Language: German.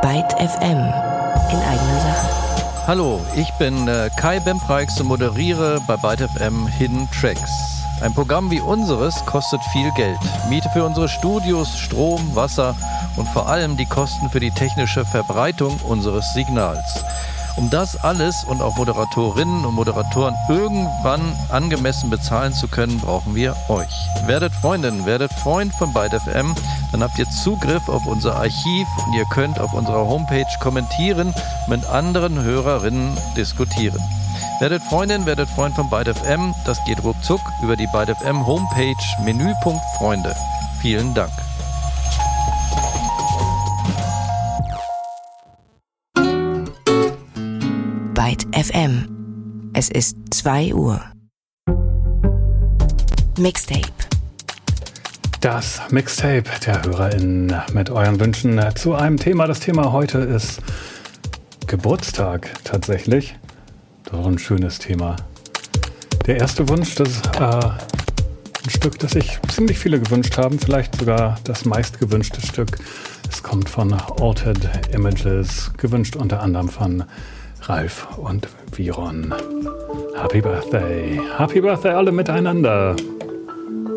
Byte FM in eigener Sache. Hallo, ich bin Kai Bempreix und moderiere bei Byte FM Hidden Tracks. Ein Programm wie unseres kostet viel Geld. Miete für unsere Studios, Strom, Wasser und vor allem die Kosten für die technische Verbreitung unseres Signals. Um das alles und auch Moderatorinnen und Moderatoren irgendwann angemessen bezahlen zu können, brauchen wir euch. Werdet Freundin, werdet Freund von Byte FM, dann habt ihr Zugriff auf unser Archiv und ihr könnt auf unserer Homepage kommentieren, mit anderen Hörerinnen diskutieren. Werdet Freundin, werdet Freund von Byte FM, das geht ruckzuck über die Byte FM Homepage, Menüpunkt Freunde. Vielen Dank. Byte FM. Es ist 2 Uhr. Mixtape. Das Mixtape der HörerInnen mit euren Wünschen zu einem Thema. Das Thema heute ist Geburtstag tatsächlich. Doch ein schönes Thema. Der erste Wunsch, das ist ein Stück, das sich ziemlich viele gewünscht haben, vielleicht sogar das meistgewünschte Stück. Es kommt von Altered Images, gewünscht unter anderem von Ralf und Viron. Happy Birthday alle miteinander.